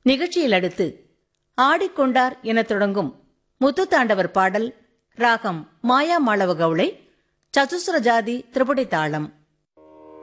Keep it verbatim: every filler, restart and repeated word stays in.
நிகழ்ச்சியில் அடுத்து ஆடிக்கொண்டார் எனத் தொடங்கும் முத்துத்தாண்டவர் பாடல், ராகம் மாயா மாளவ கவுளை, சதுஸ்ர ஜாதி திரிபுடி தாளம்.